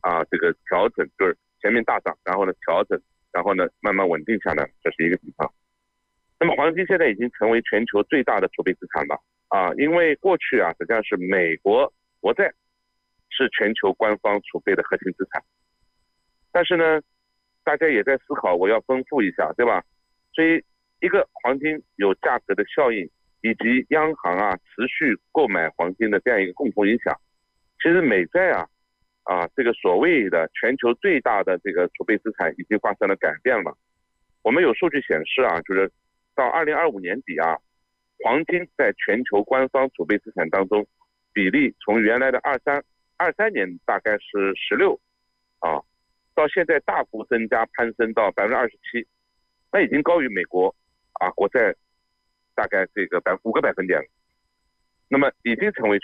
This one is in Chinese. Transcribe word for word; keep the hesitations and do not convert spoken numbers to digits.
啊这个调整，就是前面大涨，然后呢调整，然后呢慢慢稳定下来，这是一个地方。那么黄金现在已经成为全球最大的储备资产了啊，因为过去啊实际上是美国国债是全球官方储备的核心资产，但是呢大家也在思考我要丰富一下，对吧？所以一个黄金有价格的效应，以及央行啊持续购买黄金的这样一个共同影响，其实美债啊啊这个所谓的全球最大的这个储备资产已经发生了改变了。我们有数据显示啊，就是到二零二五年底啊，黄金在全球官方储备资产当中比例从原来的二三二三年大概是十六啊，到现在大幅增加，攀升到百分之二十七，那已经高于美国啊国债大概这个百五个百分点了，那么已经成为